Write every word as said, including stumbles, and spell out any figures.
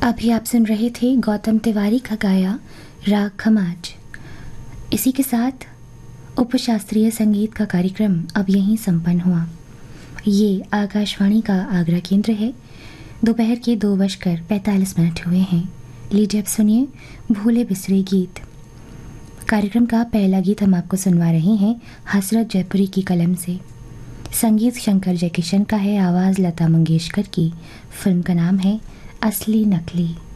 अभी आप सुन रहे थे गौतम तिवारी का गाया राग खमाज। इसी के साथ उपशास्त्रीय संगीत का कार्यक्रम अब यहीं संपन्न हुआ। ये आकाशवाणी का आगरा केंद्र है। दोपहर के दो बजकर पैंतालीस मिनट हुए हैं। लीजिए अब सुनिए भूले बिसरे गीत। कार्यक्रम का पहला गीत हम आपको सुनवा रहे हैं हसरत जयपुरी की कलम से। संगीत शंकर जयकिशन का है, आवाज़ लता मंगेशकर की। फिल्म का नाम है असली नकली।